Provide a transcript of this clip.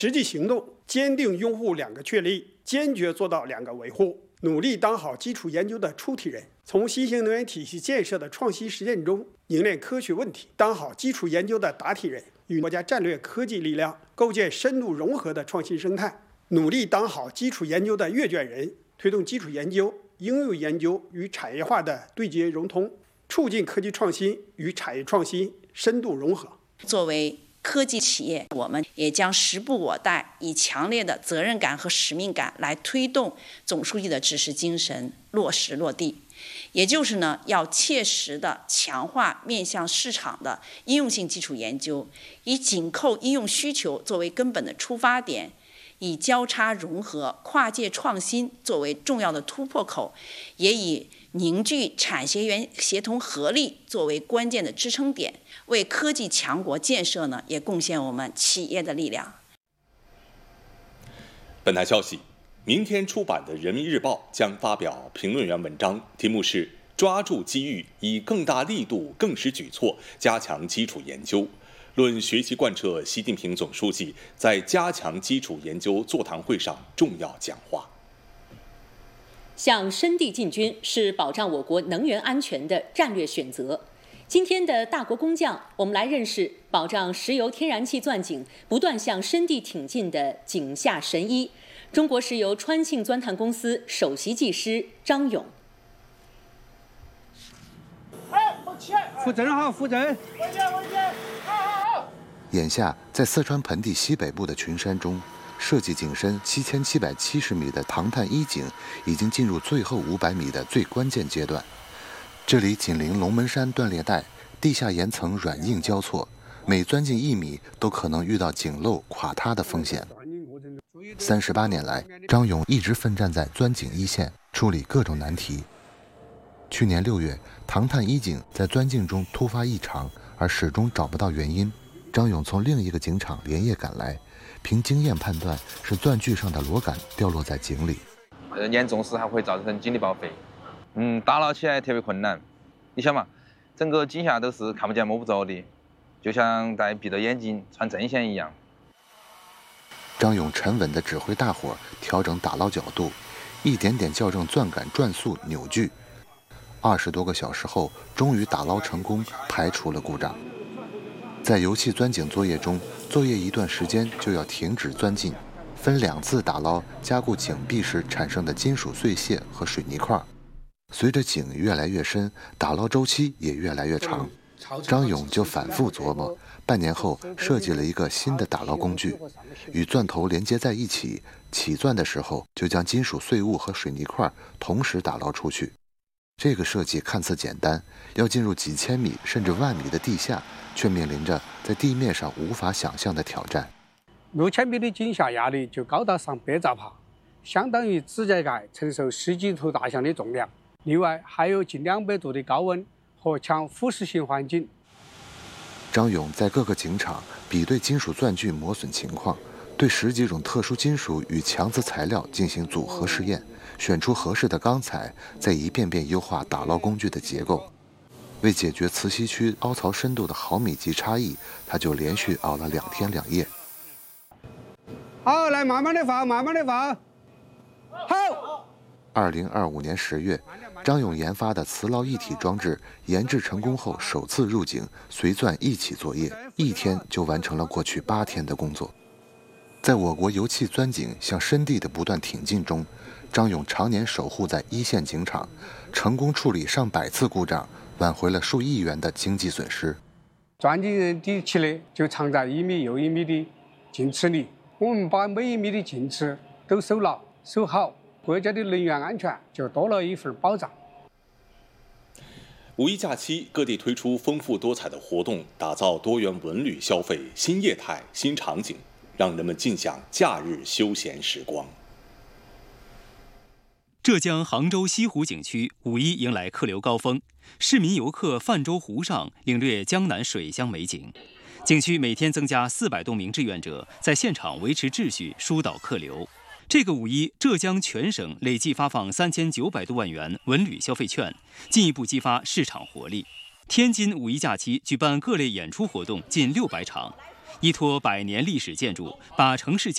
实际行动坚定拥护2个确立，坚决做到2个维护，努力当好基础研究的出题人，从新型能源体系建设的创新实践中凝练科学问题，当好基础研究的答题人，与国家战略科技力量构建深度融合的创新生态，努力当好基础研究的阅卷人，推动基础研究、应用研究与产业化的对接融通，促进科技创新与产业创新深度融合。 作为科技企业，我们也将时不我待，以强烈的责任感和使命感来推动总书记的指示精神落实落地。也就是呢，要切实的强化面向市场的应用性基础研究，以紧扣应用需求作为根本的出发点，以交叉融合、跨界创新作为重要的突破口，也以凝聚产学研协同合力作为关键的支撑点，为科技强国建设呢也贡献我们企业的力量。 本台消息，明天出版的《人民日报》将发表评论员文章，题目是“抓住机遇，以更大力度、更实举措加强基础研究”，论学习贯彻习近平总书记在加强基础研究座谈会上重要讲话。 向深地进军是保障我国能源安全的战略选择。今天的大国工匠，我们来认识保障石油天然气钻井不断向深地挺进的井下神医——中国石油川庆钻探公司首席技师张勇。 扶正好，扶正。 眼下，在四川盆地西北部的群山中，设计井深7770米的唐探一井已经进入最后500米的最关键阶段。这里紧邻龙门山断裂带，地下岩层软硬交错，每钻进1米都可能遇到井漏垮塌的风险。38年来，张勇一直奋战在钻井一线，处理各种难题。去年6月，唐探一井在钻井中突发异常，而始终找不到原因。张勇从另一个井场连夜赶来，凭经验判断是钻具上的螺杆掉落在井里。 严重时还会造成井里报废。打捞起来特别困难。你想嘛，整个井下都是看不见摸不着的，就像戴闭着眼睛穿针线一样。 张勇沉稳地指挥大伙调整打捞角度，一点点校正钻杆转速扭矩。20多个小时后，终于打捞成功，排除了故障。在油气钻井作业中，作业一段时间就要停止钻进，分2次打捞加固井壁时产生的金属碎屑和水泥块。随着井越来越深，打捞周期也越来越长。张勇就反复琢磨，半年后设计了一个新的打捞工具，与钻头连接在一起，起钻的时候就将金属碎物和水泥块同时打捞出去。这个设计看似简单，要进入几千米甚至万米的地下，却面临着在地面上无法想象的挑战。 6000米的井下压力就高达上100兆帕，相当于指甲盖承受10几头大象的重量。另外还有近200度的高温和强腐蚀性环境。 张勇在各个井场比对金属钻具磨损情况，对10几种特殊金属与强磁材料进行组合试验，选出合适的钢材，再一遍遍优化打捞工具的结构。为解决磁吸区凹槽深度的毫米级差异，他就连续熬了2天2夜。 好，来慢慢的放，慢慢的放。好。 2025年10月，张勇研发的磁捞一体装置研制成功后，首次入井，随钻一起作业，1天就完成了过去8天的工作。在我国油气钻井向深地的不断挺进中，张勇常年守护在一线井场，成功处理上百次故障，挽回了数亿元的经济损失。 钻井底起的就藏在1米又1米的井池里，我们把每1米的井池都守牢守好，国家的能源安全就多了一份保障。 五一假期，各地推出丰富多彩的活动，打造多元文旅消费新业态、新场景，让人们尽享假日休闲时光。 浙江杭州西湖景区五一迎来客流高峰，市民游客泛舟湖上，领略江南水乡美景。景区每天增加400多名志愿者，在现场维持秩序，疏导客流。这个五一，浙江全省累计发放3900多万元文旅消费券，进一步激发市场活力。天津五一假期举办各类演出活动近600场，依托100年历史建筑，把城市